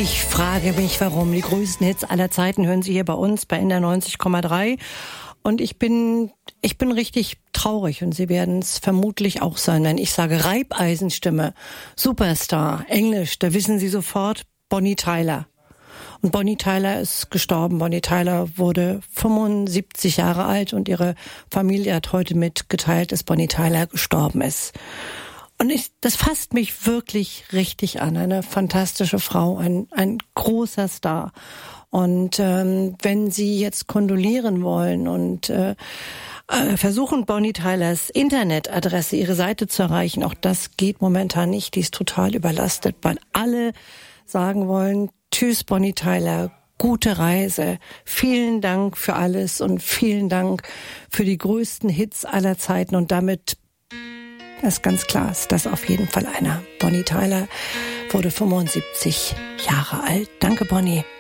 Ich frage mich, warum. Die größten Hits aller Zeiten hören Sie hier bei uns bei NDR 90,3. Und ich bin richtig traurig und Sie werden es vermutlich auch sein, wenn ich sage Reibeisenstimme, Superstar, Englisch, da wissen Sie sofort Bonnie Tyler. Und Bonnie Tyler ist gestorben. Bonnie Tyler wurde 75 Jahre alt und ihre Familie hat heute mitgeteilt, dass Bonnie Tyler gestorben ist. Und das fasst mich wirklich richtig an. Eine fantastische Frau, ein großer Star. Und wenn Sie jetzt kondolieren wollen und versuchen, Bonnie Tylers Internetadresse, ihre Seite zu erreichen, auch das geht momentan nicht. Die ist total überlastet, weil alle sagen wollen, tschüss Bonnie Tyler, gute Reise, vielen Dank für alles und vielen Dank für die größten Hits aller Zeiten. Und damit ist ganz klar, ist das auf jeden Fall einer. Bonnie Tyler wurde 75 Jahre alt. Danke, Bonnie.